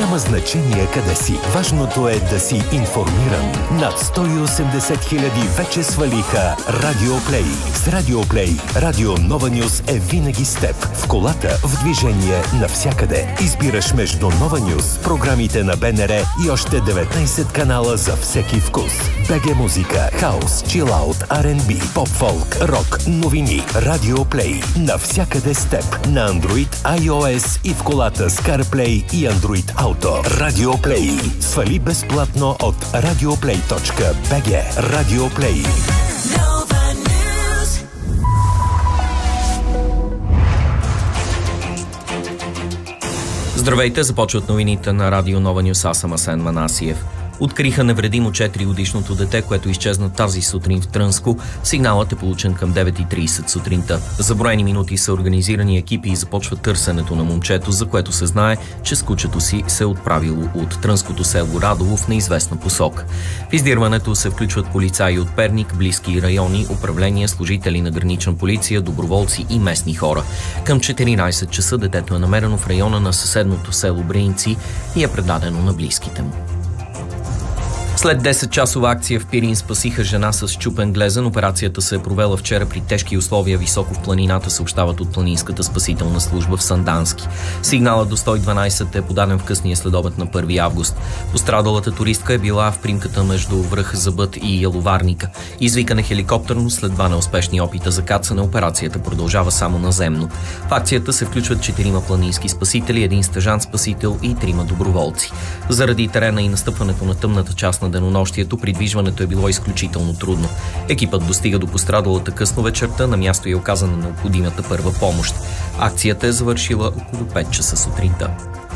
Няма значение къде си. Важното е да си информиран. Над 180 хиляди вече свалиха Радиоплей. С Радиоплей Радио Нова Нюс е винаги с теб. В колата, в движение, навсякъде. Избираш между Нова Нюс, програмите на БНР и още 19 канала за всеки вкус. БГ музика, хаус, чилаут, R&B, поп-фолк, рок, новини. Радиоплей. Навсякъде с теб. На Android, iOS и в колата с CarPlay и Android Auto. Радиоплей. Свали безплатно от radioplay.bg. Радиоплей. Здравейте, започват новините на Радио Нова Нюс. Аз съм Асен Манасиев. Откриха невредимо 4-годишното дете, което изчезна тази сутрин в Трънско. Сигналът е получен към 9:30 сутринта. За броени минути са организирани екипи и започва търсенето на момчето, за което се знае, че с кучето си се е отправило от трънското село Радово в неизвестна посока. В издирването се включват полицаи от Перник, близки райони, управления, служители на гранична полиция, доброволци и местни хора. Към 14 часа детето е намерено в района на съседното село Бреинци и е предадено на близките му. След 10-часова акция в Пирин спасиха жена с счупен глезен. Операцията се е провела вчера при тежки условия високо в планината, съобщават от Планинската спасителна служба в Сандански. Сигналът до 112 е подаден в късния следобед на 1 август. Пострадалата туристка е била в примката между връх Забът и Яловарника. Извикан е хеликоптерно след 2 неуспешни опита за кацане. Операцията продължава само наземно. В акцията се включват 4 планински спасители, 1 стажант-спасител и 3 доброволци. Заради терена и настъпването на тъмната част на денонощието, придвижването е било изключително трудно. Екипът достига до пострадалата късно вечерта, на място е оказана необходимата първа помощ. Акцията е завършила около 5 часа сутринта.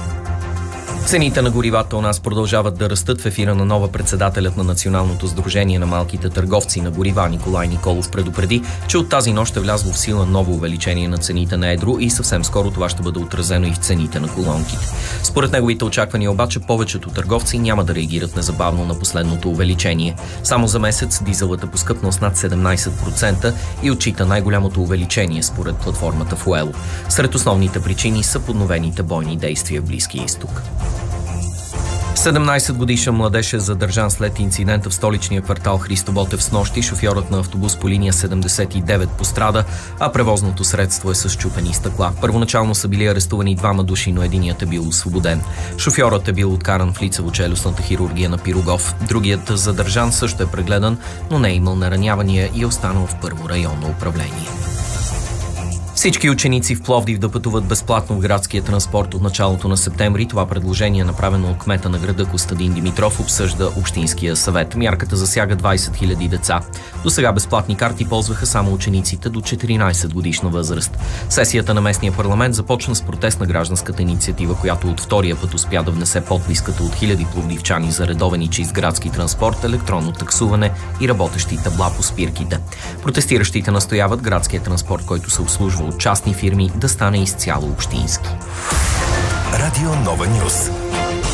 Цените на горивата у нас продължават да растат. В ефира на Нова председателят на Националното сдружение на малките търговци на горива Николай Николов предупреди, че от тази нощ е влязло в сила ново увеличение на цените на едро и съвсем скоро това ще бъде отразено и в цените на колонките. Според неговите очаквания обаче повечето търговци няма да реагират незабавно на последното увеличение. Само за месец дизелът е поскъпнал с над 17% и отчита най-голямото увеличение според платформата Fuelo. Сред основните причини са подновените бойни действия в Близкия изток. 17-годишен младеж е задържан след инцидента в столичния квартал Христо Ботев снощи. Шофьорът на автобус по линия 79 пострада, а превозното средство е с счупени стъкла. Първоначално са били арестувани 2 души, но единият е бил освободен. Шофьорът е бил откаран в лицево-челюстната хирургия на Пирогов. Другият задържан също е прегледан, но не е имал наранявания и е останал в първо районно управление. Всички ученици в Пловдив да пътуват безплатно в градския транспорт от началото на септември. Това предложение, направено от кмета на града Костадин Димитров, обсъжда Общинския съвет. Мярката засяга 20 000 деца. До сега безплатни карти ползваха само учениците до 14 годишна възраст. Сесията на местния парламент започна с протест на гражданската инициатива, която от втория път успя да внесе подписката от хиляди пловдивчани за редовен и чист градски транспорт, електронно таксуване и работещи табла по спирките. Протестиращите настояват градския транспорт, който се обслужва от частни фирми, да стане изцяло общински. Радио Нова Нюс.